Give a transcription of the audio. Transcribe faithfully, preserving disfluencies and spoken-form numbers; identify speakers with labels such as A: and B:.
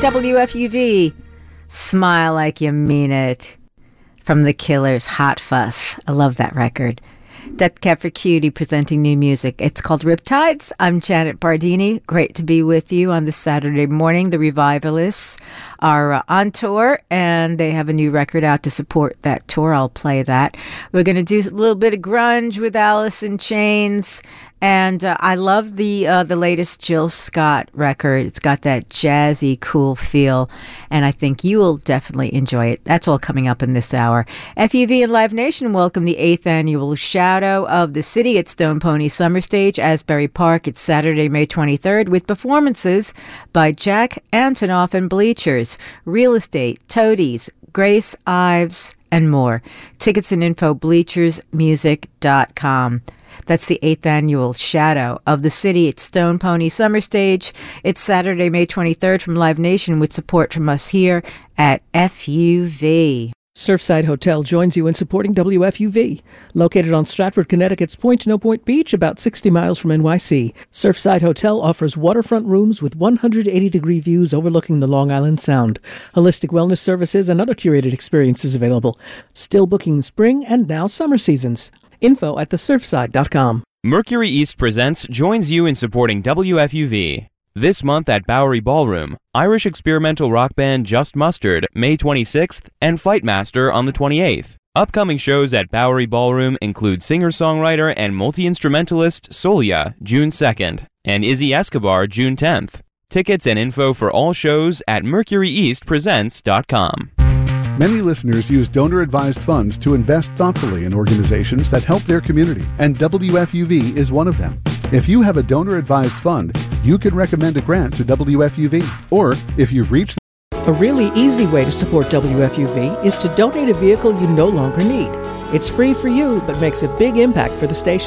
A: W F U V. Smile Like You Mean It. From The Killers, Hot Fuss. I love that record. Death Cab for Cutie presenting new music. It's called Riptides. I'm Janet Bardini. Great to be with you on this Saturday morning. The Revivalists are uh, on tour, and they have a new record out to support that tour. I'll play that. We're going to do a little bit of grunge with Alice in Chains. And uh, I love the uh, the latest Jill Scott record. It's got that jazzy, cool feel, and I think you will definitely enjoy it. That's all coming up in this hour. F U V and Live Nation welcome the eighth annual Shadow of the City at Stone Pony Summer Stage, Asbury Park. It's Saturday, May twenty-third, with performances by Jack Antonoff and Bleachers, Real Estate, Toadies, Grace Ives, and more. Tickets and info, bleachers music dot com. That's the eighth annual Shadow of the City at Stone Pony Summer Stage. It's Saturday, May twenty-third from Live Nation with support from us here at F U V.
B: Surfside Hotel joins you in supporting W F U V. Located on Stratford, Connecticut's Point No Point Beach, about sixty miles from N Y C, Surfside Hotel offers waterfront rooms with one hundred eighty degree views overlooking the Long Island Sound. Holistic wellness services and other curated experiences available. Still booking spring and now summer seasons. Info at the surfside dot com.
C: Mercury East Presents joins you in supporting W F U V. This month at Bowery Ballroom, Irish experimental rock band Just Mustard, May twenty-sixth, and Fightmaster on the twenty-eighth. Upcoming shows at Bowery Ballroom include singer-songwriter and multi-instrumentalist Solia, June second, and Izzy Escobar, June tenth. Tickets and info for all shows at mercury east presents dot com.
D: Many listeners use donor-advised funds to invest thoughtfully in organizations that help their community, and W F U V is one of them. If you have a donor-advised fund, you can recommend a grant to W F U V. Or, if you've reached...
B: A really easy way to support W F U V is to donate a vehicle you no longer need. It's free for you, but makes a big impact for the station.